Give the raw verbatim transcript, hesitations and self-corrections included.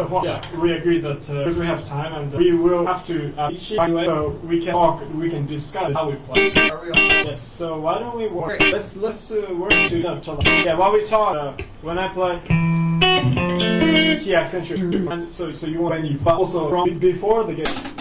so far, yeah, we agree that uh, because we have time and we will have to uh, each anyway, so we can talk, we can discuss how we play. Are we on? Yes. So why don't we work? Let's let's uh, work to no, to yeah. While we talk, uh, when I play key accentuate, and so so you want when you but also from before the game.